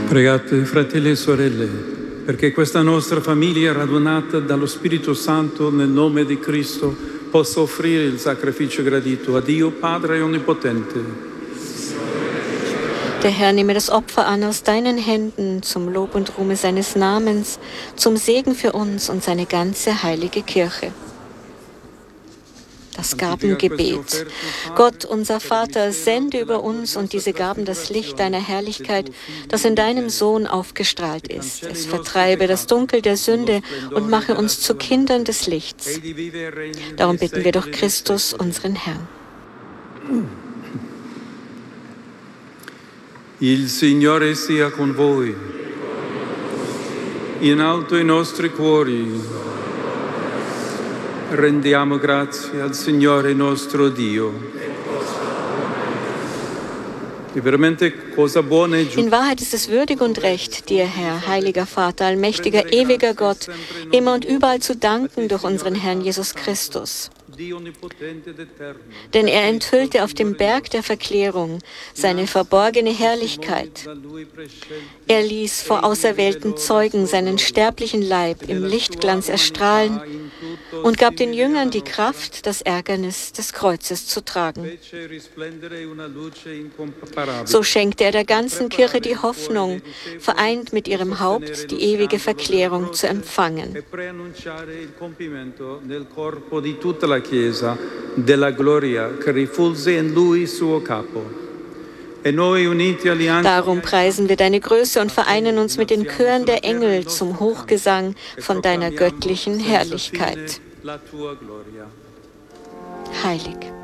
Pregate, fratelli e sorelle, perché questa nostra famiglia radunata dallo Spirito Santo nel nome di Cristo possa offrire il sacrificio gradito a Dio Padre Onnipotente. Der Herr nehme das Opfer an aus deinen Händen zum Lob und Ruhme seines Namens, zum Segen für uns und seine ganze heilige Kirche. Das Gabengebet. Gott, unser Vater, sende über uns und diese Gaben das Licht deiner Herrlichkeit, das in deinem Sohn aufgestrahlt ist. Es vertreibe das Dunkel der Sünde und mache uns zu Kindern des Lichts. Darum bitten wir durch Christus, unseren Herrn. Il Signore sia con voi. In alto i nostri cuori. Rendiamo grazie al Signore nostro Dio. In Wahrheit ist es würdig und recht, dir, Herr, heiliger Vater, allmächtiger, ewiger Gott, immer und überall zu danken durch unseren Herrn Jesus Christus. Denn er enthüllte auf dem Berg der Verklärung seine verborgene Herrlichkeit. Er ließ vor auserwählten Zeugen seinen sterblichen Leib im Lichtglanz erstrahlen und gab den Jüngern die Kraft, das Ärgernis des Kreuzes zu tragen. So schenkte er der ganzen Kirche die Hoffnung, vereint mit ihrem Haupt die ewige Verklärung zu empfangen. Chiesa della gloria che rifulse in lui suo capo. Darum preisen wir deine Größe und vereinen uns mit den Chören der Engel zum Hochgesang von deiner göttlichen Herrlichkeit. Heilig.